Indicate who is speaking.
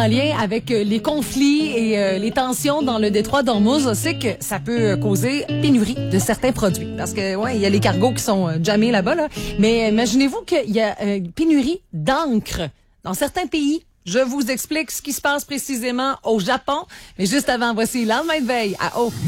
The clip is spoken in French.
Speaker 1: en lien avec les conflits et les tensions dans le détroit d'Ormuz, on sait que ça peut causer pénurie de certains produits. Parce que, ouais, il y a les cargos qui sont jammés là-bas, là. Mais imaginez-vous qu'il y a pénurie d'encre dans certains pays. Je vous explique ce qui se passe précisément au Japon. Mais juste avant, voici Lendemain de veille à O.